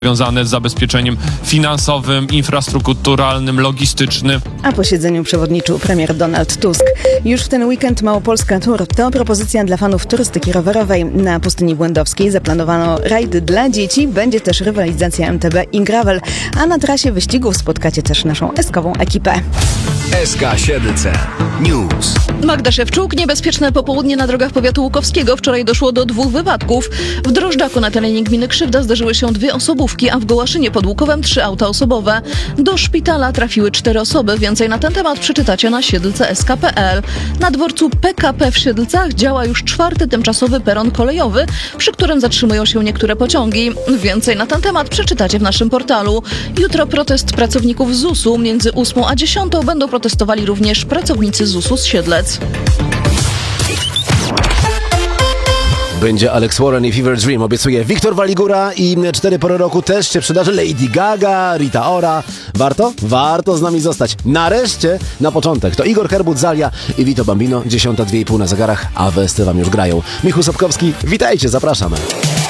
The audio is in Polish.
związane z zabezpieczeniem finansowym, infrastrukturalnym, logistycznym. A posiedzeniu przewodniczył premier Donald Tusk. Już w ten weekend Małopolska Tour to propozycja dla fanów turystyki rowerowej. Na Pustyni Błędowskiej zaplanowano rajdy dla dzieci, będzie też rywalizacja MTB i gravel, a na trasie wyścigów spotkacie też naszą eskową ekipę. SK Siedlce News. Magda Szewczuk, niebezpieczne popołudnie na drogach powiatu łukowskiego. Wczoraj doszło do 2 wypadków. W Drożdżaku na terenie gminy Krzywda zdarzyły się 2 osobówki, a w Gołaszynie pod Łukowem 3 auta osobowe. Do szpitala trafiły 4 osoby. Więcej na ten temat przeczytacie na siedlce.sk.pl. Na dworcu PKP w Siedlcach działa już 4. tymczasowy peron kolejowy, przy którym zatrzymują się niektóre pociągi. Więcej na ten temat przeczytacie w naszym portalu. Jutro protest pracowników ZUS-u. Między 8 a 10 będą protestowali również pracownicy ZUS-u z Siedlec. Będzie Alex Warren i Fever Dream, obiecuje Wiktor Waligura i 4 pory roku też się przydarzy Lady Gaga, Rita Ora. Warto? Warto z nami zostać. Nareszcie, na początek, to Igor Herbut, Zalia i Vito Bambino. 10:02,5 na zegarach, a westy wam już grają. Michał Sobkowski, witajcie, zapraszamy.